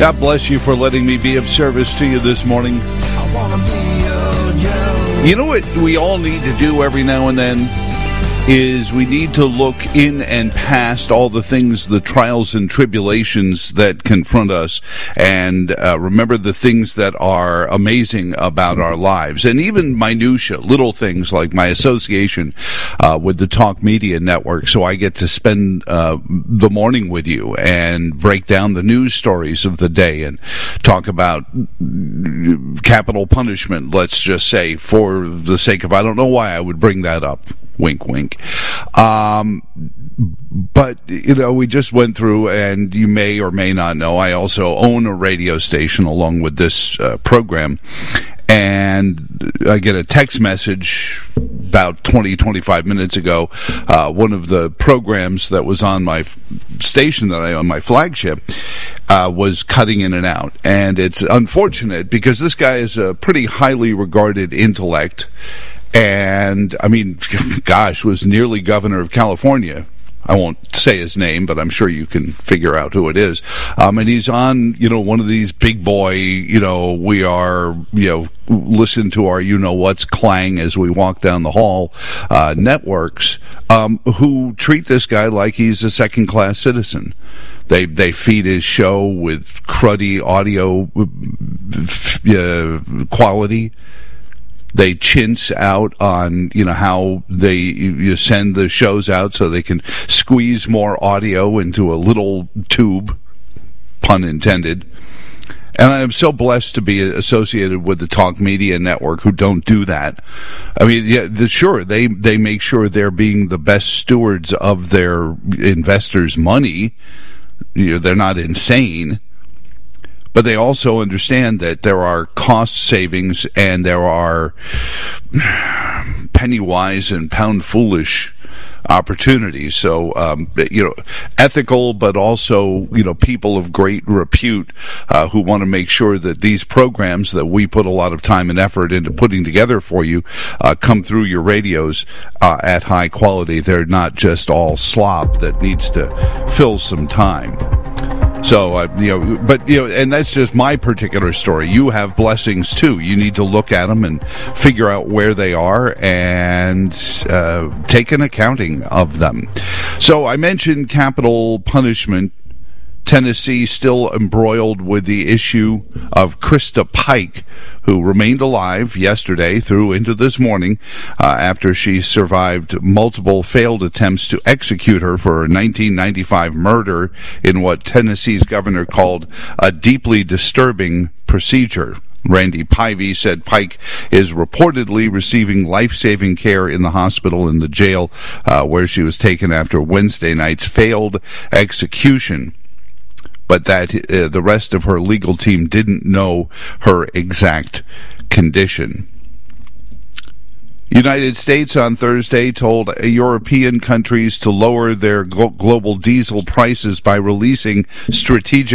God bless you for letting me be of service to you this morning. You know what we all need to do every now and then is we need to look in and past all the things, the trials and tribulations that confront us, and remember the things that are amazing about our lives, and even minutia, little things like my association with the Talk Media Network, so I get to spend the morning with you and break down the news stories of the day and talk about capital punishment, let's just say, for the sake of, I don't know why I would bring that up. Wink, wink. But, you know, we just went through, and you may or may not know, I also own a radio station along with this program. And I get a text message about 25 minutes ago. One of the programs that was on my station that I own, my flagship, was cutting in and out. And it's unfortunate because this guy is a pretty highly regarded intellect. And, I mean, gosh, was nearly governor of California. I won't say his name, but I'm sure you can figure out who it is. And he's on, you know, one of these big boy, you know, we are, you know, listen to our you-know-what's clang as we walk down the hall, networks, who treat this guy like he's a second-class citizen. They feed his show with cruddy audio quality. They chintz out on, you know, how you send the shows out so they can squeeze more audio into a little tube, pun intended. And I am so blessed to be associated with the Talk Media Network who don't do that. I mean, yeah, sure, they make sure they're being the best stewards of their investors' money. You know, they're not insane. But they also understand that there are cost savings and there are penny wise and pound foolish opportunities. So, you know, ethical, but also, you know, people of great repute who want to make sure that these programs that we put a lot of time and effort into putting together for you come through your radios at high quality. They're not just all slop that needs to fill some time. So, you know, but, you know, and that's just my particular story. You have blessings too. You need to look at them and figure out where they are and take an accounting of them. So I mentioned capital punishment. Tennessee still embroiled with the issue of Krista Pike, who remained alive yesterday through into this morning after she survived multiple failed attempts to execute her for a 1995 murder in what Tennessee's governor called a deeply disturbing procedure. Randy Pivey said Pike is reportedly receiving life-saving care in the hospital in the jail where she was taken after Wednesday night's failed execution, but that the rest of her legal team didn't know her exact condition. United States on Thursday told European countries to lower their global diesel prices by releasing strategic